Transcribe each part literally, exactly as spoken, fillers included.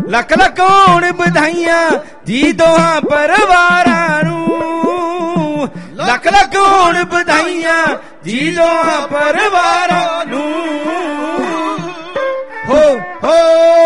लख लख होण बधाइयां जी दोहां परिवारां नूं, लख लख होण बधाइयां जी दोहां परिवारां नूं। हो हो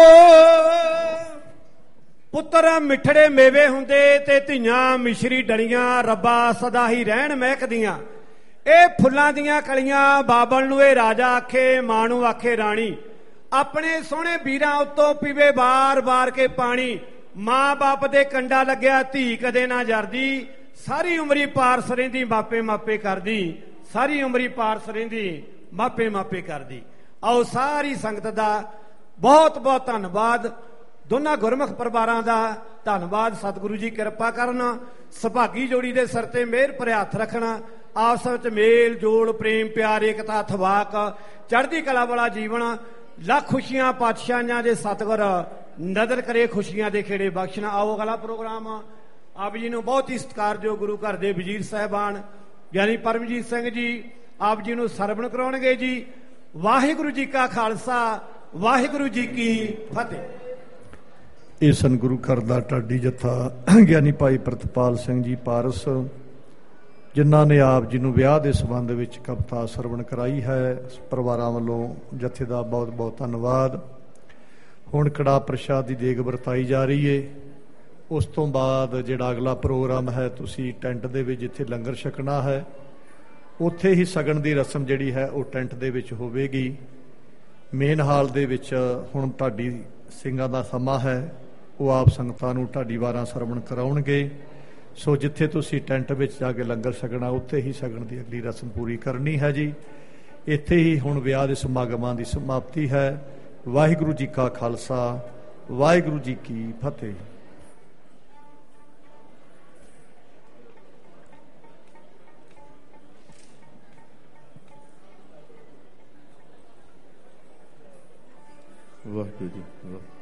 पुत्र मिठड़े मेवे हुंदे ते धीआं मिश्री डलियां, रब्बा सदा ही रहण महकदियां। ਇਹ ਫੁੱਲਾਂ ਦੀਆਂ ਕਲੀਆਂ ਬਾਬਲ ਨੂੰ ਇਹ ਰਾਜਾ ਆਖੇ, ਮਾਂ ਨੂੰ ਆਖੇ ਰਾਣੀ। ਆਪਣੇ ਸੋਹਣੇ ਵੀਰਾਂ ਉੱਤੋਂ ਪੀਵੇ ਬਾਰ ਬਾਰ ਕੇ ਪਾਣੀ। ਮਾਂ ਬਾਪ ਦੇ ਕੰਡਾ ਲੱਗਿਆ ਧੀ ਕਦੇ ਨਾ ਜਰਦੀ, ਸਾਰੀ ਉਮਰੀ ਪਾਰਸ ਰਹਿੰਦੀ ਮਾਪੇ ਮਾਪੇ ਕਰਦੀ, ਸਾਰੀ ਉਮਰੀ ਪਾਰਸ ਰਹਿੰਦੀ ਮਾਪੇ ਮਾਪੇ ਕਰਦੀ। ਆਓ ਸਾਰੀ ਸੰਗਤ ਦਾ ਬਹੁਤ ਬਹੁਤ ਧੰਨਵਾਦ, ਦੋਨਾਂ ਗੁਰਮੁਖ ਪਰਿਵਾਰਾਂ ਦਾ ਧੰਨਵਾਦ। ਸਤਿਗੁਰੂ ਜੀ ਕਿਰਪਾ ਕਰਨ, ਸੁਭਾਗੀ ਜੋੜੀ ਦੇ ਸਿਰ ਤੇ ਮਿਹਰ ਭਰਿਆ ਹੱਥ ਰੱਖਣਾ। ਆਪਸ ਵਿੱਚ ਮੇਲ ਜੋੜ, ਪ੍ਰੇਮ ਪਿਆਰ, ਏਕਤਾ, ਥਵਾਕ, ਚੜ੍ਹਦੀ ਕਲਾ ਵਾਲਾ ਜੀਵਨ, ਲੱਖ ਖੁਸ਼ੀਆਂ ਪਾਤਸ਼ਾਹੀਆਂ ਦੇ ਸਤਿਗੁਰ ਨਦਰ ਕਰੇ, ਖੁਸ਼ੀਆਂ ਦੇ ਖੇੜੇ ਬਖਸ਼ਣਾ। ਆਓ ਅਗਲਾ ਪ੍ਰੋਗਰਾਮ ਆਪ ਜੀ ਨੂੰ ਬਹੁਤ ਹੀ ਸਤਿਕਾਰਯੋਗ ਗੁਰੂ ਘਰ ਦੇ ਵਜ਼ੀਰ ਸਾਹਿਬਾਨ ਗਿਆਨੀ ਪਰਮਜੀਤ ਸਿੰਘ ਜੀ ਆਪ ਜੀ ਨੂੰ ਸਰਵਣ ਕਰਾਉਣਗੇ ਜੀ। ਵਾਹਿਗੁਰੂ ਜੀ ਕਾ ਖਾਲਸਾ, ਵਾਹਿਗੁਰੂ ਜੀ ਕੀ ਫਤਿਹ। ਇਹ ਸਨ ਗੁਰੂ ਘਰ ਦਾ ਢਾਡੀ ਜੱਥਾ ਗਿਆਨੀ ਭਾਈ ਪ੍ਰਿਤਪਾਲ ਸਿੰਘ ਜੀ ਪਾਰਸ, ਜਿਨ੍ਹਾਂ ਨੇ ਆਪ ਜੀ ਨੂੰ ਵਿਆਹ ਦੇ ਸੰਬੰਧ ਵਿੱਚ ਕਵਿਤਾ ਸਰਵਣ ਕਰਾਈ ਹੈ। ਪਰਿਵਾਰਾਂ ਵੱਲੋਂ ਜਥੇ ਦਾ ਬਹੁਤ ਬਹੁਤ ਧੰਨਵਾਦ। ਹੁਣ ਕੜਾਹ ਪ੍ਰਸ਼ਾਦ ਦੀ ਦੇਗ ਵਰਤਾਈ ਜਾ ਰਹੀ ਏ। ਉਸ ਤੋਂ ਬਾਅਦ ਜਿਹੜਾ ਅਗਲਾ ਪ੍ਰੋਗਰਾਮ ਹੈ, ਤੁਸੀਂ ਟੈਂਟ ਦੇ ਵਿੱਚ ਜਿੱਥੇ ਲੰਗਰ ਛਕਣਾ ਹੈ ਉੱਥੇ ਹੀ ਸਗਨ ਦੀ ਰਸਮ ਜਿਹੜੀ ਹੈ ਉਹ ਟੈਂਟ ਦੇ ਵਿੱਚ ਹੋਵੇਗੀ। ਮੇਨ ਹਾਲ ਦੇ ਵਿੱਚ ਹੁਣ ਢਾਡੀ ਸਿੰਘਾਂ ਦਾ ਸਮਾਂ ਹੈ, ਉਹ ਆਪ ਸੰਗਤਾਂ ਨੂੰ ਢਾਡੀ ਵਾਰਾਂ ਸਰਵਣ ਕਰਾਉਣਗੇ। ਸੋ ਜਿੱਥੇ ਤੁਸੀਂ ਟੈਂਟ ਵਿੱਚ ਜਾ ਕੇ ਲੰਗਰ ਛਕਣਾ ਉੱਥੇ ਹੀ ਸਗਨ ਦੀ ਅਗਲੀ ਰਸਮ ਪੂਰੀ ਕਰਨੀ ਹੈ ਜੀ। ਇੱਥੇ ਹੀ ਹੁਣ ਵਿਆਹ ਦੇ ਸਮਾਗਮਾਂ ਦੀ ਸਮਾਪਤੀ ਹੈ। ਵਾਹਿਗੁਰੂ ਜੀ ਕਾ ਖਾਲਸਾ, ਵਾਹਿਗੁਰੂ ਜੀ ਕੀ ਫਤਿਹ। ਵਾਹਿਗੁਰੂ ਜੀ।